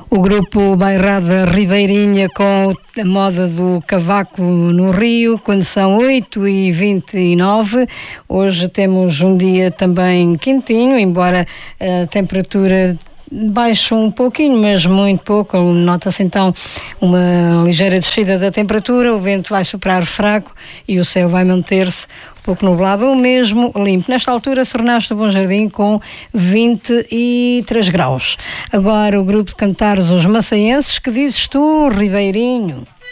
O grupo Bairrada Ribeirinha com a moda do cavaco no Rio, quando são 8h29. Hoje temos um dia também quentinho, embora a temperatura baixou um pouquinho, mas muito pouco. Nota-se então uma ligeira descida da temperatura, o vento vai soprar fraco e o céu vai manter-se um pouco nublado ou mesmo limpo. Nesta altura, Sernaste do Bom Jardim com 23 graus. Agora o grupo de cantares Os Maçaenses, que dizes tu, Ribeirinho?